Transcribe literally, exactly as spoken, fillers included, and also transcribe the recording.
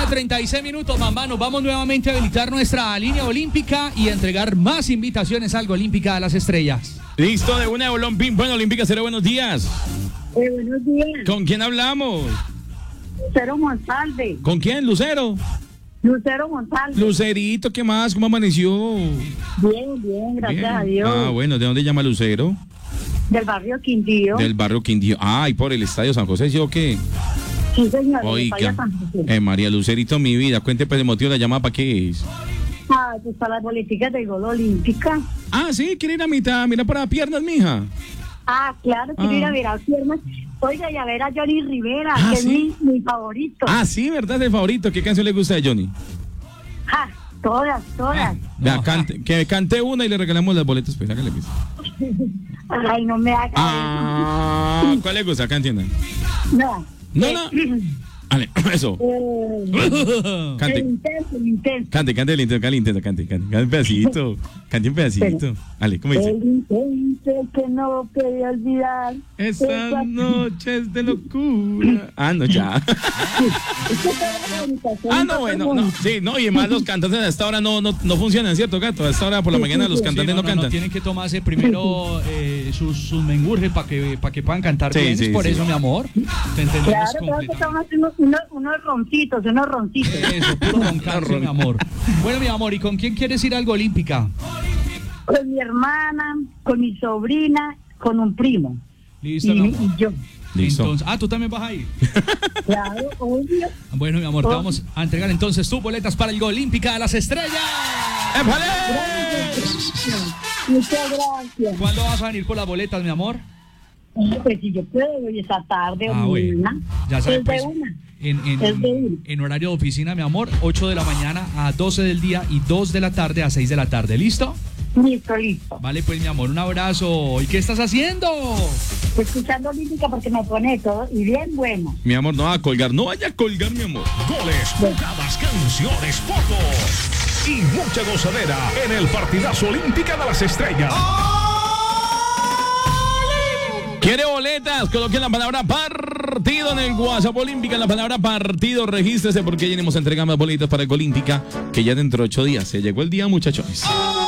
treinta y seis minutos, mamá. Nos vamos nuevamente a habilitar nuestra línea olímpica y a entregar más invitaciones al Olímpica de las Estrellas. Listo, de una Olímpica. Bueno, Olímpica Cero, buenos días. Eh, buenos días. ¿Con quién hablamos? Lucero Monsalve. ¿Con quién, Lucero? Lucero Monsalve. Lucerito, ¿qué más? ¿Cómo amaneció? Bien, bien, gracias Bien. a Dios. Ah, bueno, ¿de dónde llama Lucero? Del barrio Quindío. Del barrio Quindío. Ay, por el Estadio San José, ¿sí o qué? Sí, señor. Oiga, eh, María Lucerito, mi vida, cuente pues el motivo de la llamada, ¿para qué es? Ah, pues para las políticas del gol olímpica. Ah, sí, quiere ir a mitad, mira para las piernas, mija. Ah, claro, quiero Ah. ir a ver a piernas. Oiga, y a ver a Johnny Rivera, Ah, que ¿sí? es mi, mi favorito. Ah, sí, ¿verdad? Es el favorito. ¿Qué canción le gusta de Johnny? Ah, todas, todas. Vea, No. cante, que cante una y le regalamos las boletas, pues, hágale pues. Ay, no me haga Ah, ¿cuál le gusta? Cante una. eso. No. No, Eh, no. Vale, eso. eh, Cante. el intenso, el intenso. Cante, cante el intento, cante el intento, cante, cante, cante un pedacito, cante un pedacito. Vale, ¿cómo dice? El intenso que no puede olvidar. Esas noches de locura. Ah, no, ya. Ah, no, bueno, no, sí, no, y además los cantantes a esta hora no, no, no funcionan, ¿cierto, Gato? A esta hora por la mañana los Sí, cantantes no, no, no, cantan. no, tienen que tomarse primero eh, sus, sus mengurjes para que, para que puedan cantar Sí, bien. sí, es por sí. eso, mi amor. Te entendemos Claro, tengo que completamente. tomar unos, unos, unos roncitos, unos roncitos. Eso, puro roncarse, mi amor. Bueno, mi amor, ¿y con quién quieres ir algo Olímpica? Con mi hermana, con mi sobrina, con un primo. Listo, Y, mi amor. y yo. Listo. Entonces, ah, tú también vas a ir. Claro, obvio. Bueno, mi amor, te vamos a entregar entonces tus boletas para el Olímpica de las Estrellas. ¡Épale! Muchas gracias. ¿Cuándo vas a venir por las boletas, mi amor? Pues si yo puedo, hoy esta tarde o Ah, bueno. mañana. Ya sabes, Es de pues, una. en, en, Es de una. en horario de oficina, mi amor, ocho de la mañana a doce del día y dos de la tarde a seis de la tarde. ¿Listo? Listo, listo. Vale, pues, mi amor, un abrazo. ¿Y qué estás haciendo? Escuchando Olímpica porque me pone todo y bien bueno. Mi amor, no va a colgar, no vaya a colgar, mi amor. Goles, jugadas, canciones, fotos y mucha gozadera en el partidazo Olímpica de las Estrellas. ¿Quiere boletas? Coloquen la palabra partido en el WhatsApp Olímpica, la palabra partido, regístrese porque ya iremos a entregar más boletas para el Olímpica, que ya dentro de ocho días se llegó el día, muchachones.